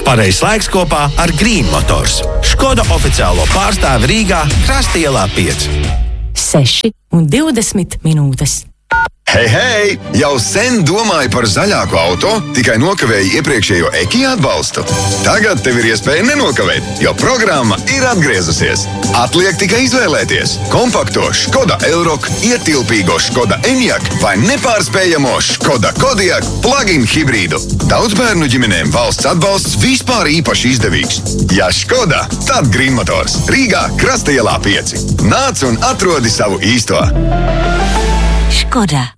Pareizs laiks kopā ar Green Motors. Škoda oficiālo pārstāvi Rīgā, Krasta ielā 5. 6:20 minūtes. Hei, hei! Jau sen domāju par zaļāku auto, tikai nokavēju iepriekšējo Ekija atbalstu. Tagad tev ir iespēja nenokavēt, jo programma ir atgriezusies. Atliek tikai izvēlēties kompakto Škoda Elroq, ietilpīgo Škoda Enyaq vai nepārspējamo Škoda Kodiaq plug-in hibrīdu. Daudz bērnu ģimenēm valsts atbalsts vispār īpaši izdevīgs. Ja Škoda, tad Green Motors. Rīgā, Krasta ielā 5. Nāc un atrodi savu īsto. Škoda.